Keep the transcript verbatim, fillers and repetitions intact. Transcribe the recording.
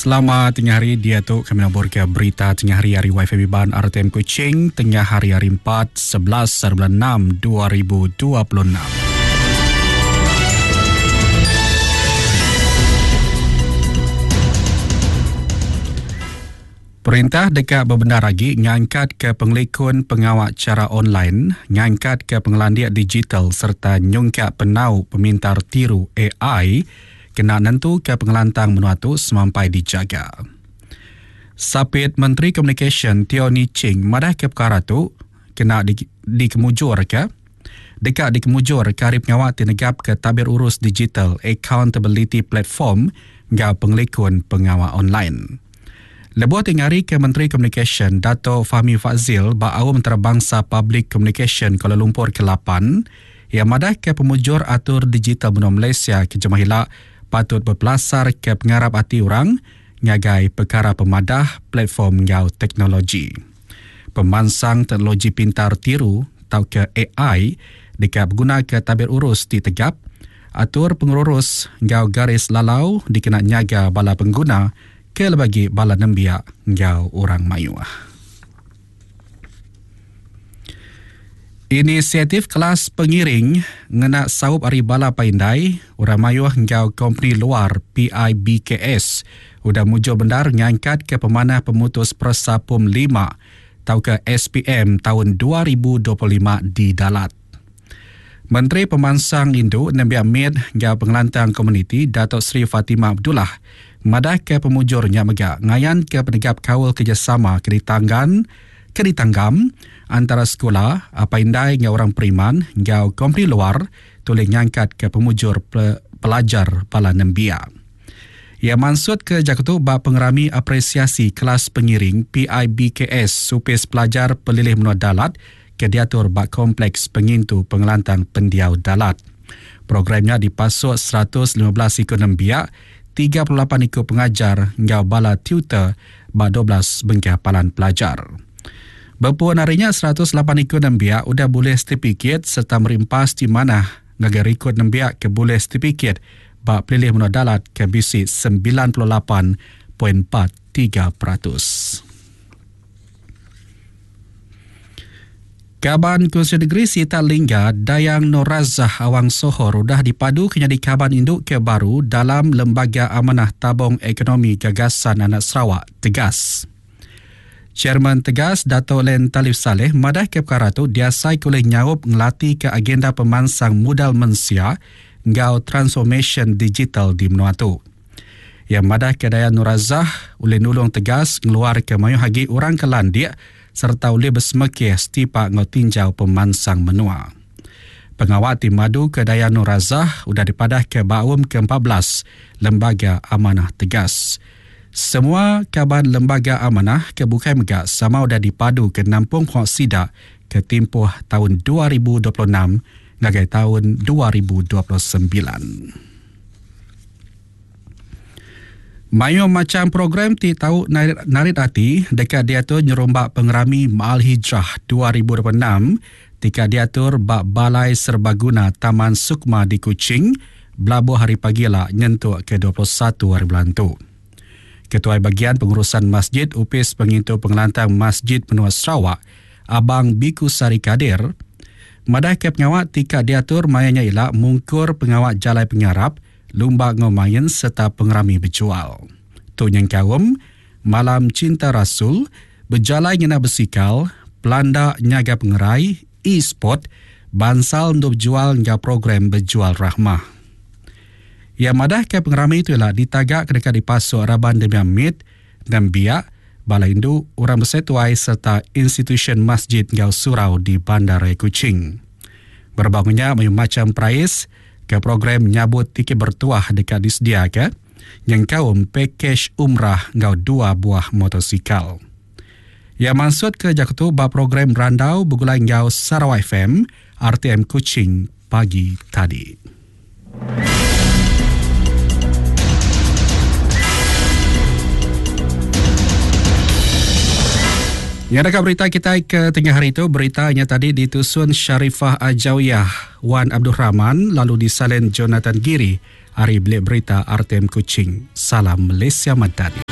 Selamat tengah hari, dia tu kami nak ke berita tengah hari hari Wi-Fi Biban R T M Kuching tengah hari hari empat sebelas bulan enam dua ribu dua puluh enam. Perintah dekat berbenar lagi ngangkat ke pengelakon pengawal cara online, ngangkat ke pengelandiak digital serta nyungkat penau pemintar tiru A I kena nentu ke pengelantang menuatu semampai dijaga. Sapit Menteri Komunikasi Teo Ni Ching madah ke perkara tu kena di, dikemujur ke dekat dikemujur karib ngawat tinegap ke tabir urus digital accountability platform ngau pengelakon pengawal online. Lebuh tingari ke Menteri Komunikasi Dato' Fahmi Fazil ba'awam antarabangsa Public Communication Kuala Lumpur ke lapan yang madah ke pemujur atur digital benua Malaysia ke Jemahila patut berpelasar ke pengarap hati orang ngagai perkara pemadah platform ngau teknologi. Pemansang teknologi pintar tiru atau ke A I dekat berguna ke tabir urus di tegap, atur pengurus ngau garis lalau dikena nyaga bala pengguna ke lebagi bala nembiak ngau orang mayuah. Inisiatif kelas pengiring ngena saup ari bala paindai orang mayuah ngau company luar P I B K S udah mujur bendar ngangkat ke pemanah pemutus Persapum lima atau ke S P M tahun dua ribu dua puluh lima di Dalat. Menteri Pemansang Indo Nembiak Med ngau pengelantang komuniti Datuk Seri Fatimah Abdullah madah ke pemujurnya megak ngayan ke penegap kawal kerjasama keditanggan keditanggam antara sekolah apa indai ngau orang periman ngau kompli luar tulis ngangkat ke pemujur pe, pelajar bala nembia. Ia maksud ke Jakarta ba pengerami apresiasi kelas pengiring P I B K S supis pelajar pelilih menua Dalat ke diatur ba kompleks pengintu pengelantang pendiau Dalat. Programnya dipasuk seratus lima belas ikut nembia, tiga puluh lapan ikut pengajar ngau bala tutor ba dua belas bengkah palan pelajar. Berpuan harinya seratus lapan ikut nembia udah boleh sertifikat serta merimpas di mana ngagar ikut nembia ke boleh sertifikat ba pelilih menua Dalat ke bisi sembilan puluh lapan perpuluhan empat tiga peratus. Kaban Kursi Negeri Sita Lingga Dayang Norazah Awang Sohor udah dipadu kenyadi kaban induk ke baru dalam Lembaga Amanah Tabung Ekonomi Gagasan Anak Sarawak, Tegas. Chairman Tegas, Dato' Len Talif Saleh, madah ke perkara tu diasai oleh nyawup ngelatih ke agenda pemansang modal mensia ngau transformation digital di menua tu. Yang madah ke Dayang Norazah oleh nulung Tegas ngeluar ke mayu hagi orang kelandia serta oleh bersemekih setipak ngotinjau pemansang menua. Pengawal tim madu ke Dayang Norazah udah dipadah ke Baum ke empat belas Lembaga Amanah Tegas. Semua kaban Lembaga Amanah ke bukai megak sama udah dipadu ke nampung Hok Sida ke tempoh tahun dua ribu dua puluh enam ngagai tahun dua ribu dua puluh sembilan. Mayu macam program ti tahu narit, narit hati dekat diatur nyerombak pengerami Ma'al Hijrah dua ribu dua puluh enam tika diatur bak Balai Serbaguna Taman Sukma di Kuching belabuh hari pagi lah nyentuk ke dua puluh satu hari bulan tu. Ketua Bagian Pengurusan Masjid Upis Pengintu Pengelantang Masjid Benua Sarawak Abang Biku Sari Kadir madah ke pengawat tika diatur mayanya ialah mungkur pengawat jalai pengarap lumba ngomayan serta pengerami berjual. Tu yang kawam, Malam Cinta Rasul, berjalai ngena bersikal, pelanda nyaga pengerai, e-sport, bansal untuk jual ngga program berjual rahmah. Yang madah ke pengerami itu ialah ditagak kedekat dipasuk Raban Demian Mit dan Biak, Balai Induk, Orang Bersetuai serta institusi masjid ngau surau di Bandaraya Kuching. Berbangunnya macam price ke program nyabut tiket bertuah dekat disedia ke yang kaum pakej umrah ngau dua buah motosikal. Yang maksud ke Jakarta ba program randau bergulai ngau Sarawak F M R T M Kuching pagi tadi. Yang dekat berita kita ke tengah hari itu, beritanya tadi ditusun Syarifah Ajawiyah Wan Abdul Rahman, lalu disalin Jonathan Giri, hari bilik berita R T M Kuching. Salam Malaysia Madani.